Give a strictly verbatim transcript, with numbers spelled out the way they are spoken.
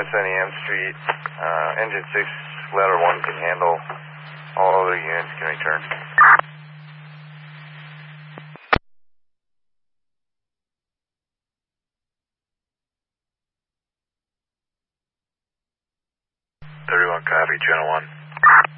seventy M Street. Uh, engine six, ladder one can handle. All other units can return. thirty-one copy, channel one.